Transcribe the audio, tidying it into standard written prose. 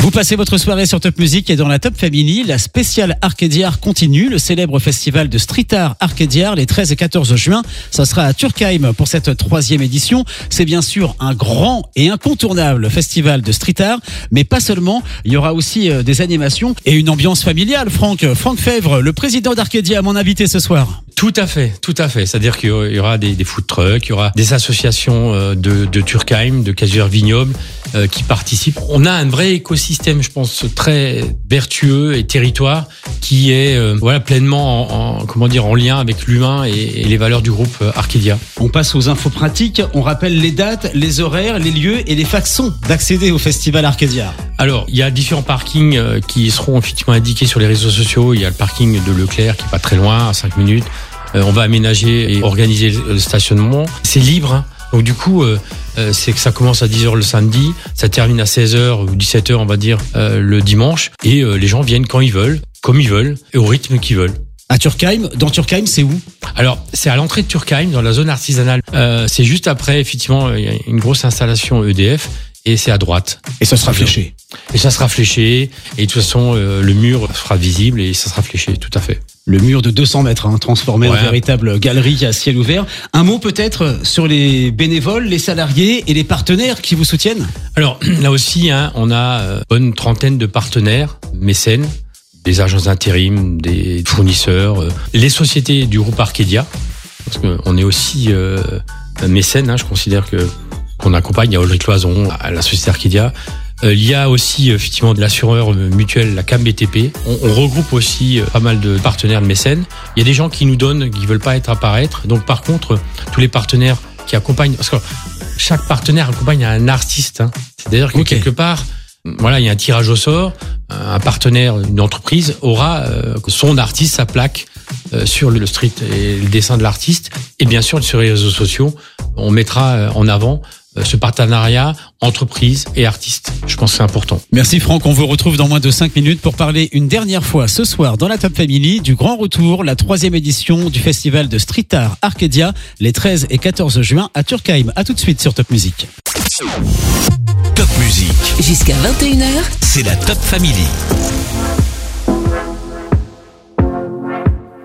Vous passez votre soirée sur Top Music et dans la Top Family, la spéciale Arcadiar continue, le célèbre festival de street art Arcadiar les 13 et 14 juin. Ça sera à Turkheim pour cette 3e édition. C'est bien sûr un grand et incontournable festival de street art, mais pas seulement. Il y aura aussi des animations et une ambiance familiale. Franck Fèvre, le président d'Arcadia, mon invité ce soir. Tout à fait. C'est-à-dire qu'il y aura des food trucks, il y aura des associations de Turkheim, de casueurs vignobles qui participent. On a un vrai écosystème, je pense, très vertueux et territoire qui est pleinement en lien avec l'humain et les valeurs du groupe Arcadia. On passe aux infos pratiques. On rappelle les dates, les horaires, les lieux et les façons d'accéder au festival Arcadia. Alors, il y a différents parkings qui seront effectivement indiqués sur les réseaux sociaux. Il y a le parking de Leclerc qui est pas très loin, à 5 minutes. On va aménager et organiser le stationnement. C'est libre, hein. Donc du coup, c'est que ça commence à 10h le samedi, ça termine à 16h ou 17h, on va dire, le dimanche. Et les gens viennent quand ils veulent, comme ils veulent, et au rythme qu'ils veulent. À Turkheim, dans Turkheim, c'est où ? Alors, c'est à l'entrée de Turkheim, dans la zone artisanale. C'est juste après, effectivement, il y a une grosse installation EDF. Et c'est à droite. Et ça sera fléché. Et ça sera fléché. Et de toute façon, le mur sera visible et ça sera fléché, tout à fait. Le mur de 200 mètres, transformé en véritable galerie à ciel ouvert. Un mot peut-être sur les bénévoles, les salariés et les partenaires qui vous soutiennent ? Alors, là aussi, on a une bonne trentaine de partenaires, mécènes, des agences d'intérim, des fournisseurs, les sociétés du groupe Arcadia. Parce qu'on est aussi mécènes, je considère qu'on accompagne, il y a Ulrich Loison, à la société Arcadia. Il y a aussi effectivement de l'assureur mutuel, la CAM BTP. On regroupe aussi pas mal de partenaires de mécènes. Il y a des gens qui nous donnent, qui veulent pas apparaître. Donc par contre, tous les partenaires qui accompagnent, parce que chaque partenaire accompagne un artiste. C'est-à-dire que quelque part, il y a un tirage au sort. Un partenaire, une entreprise aura son artiste, sa plaque sur le street et le dessin de l'artiste. Et bien sûr, sur les réseaux sociaux, on mettra en avant ce partenariat entreprise et artiste. Je pense que c'est important. Merci Franck, on vous retrouve dans moins de 5 minutes pour parler une dernière fois ce soir dans la Top Family du grand retour, la 3e édition du festival de street art Arcadia les 13 et 14 juin à Turkheim. À tout de suite sur Top Music. Top Music. Jusqu'à 21h. C'est la Top Family.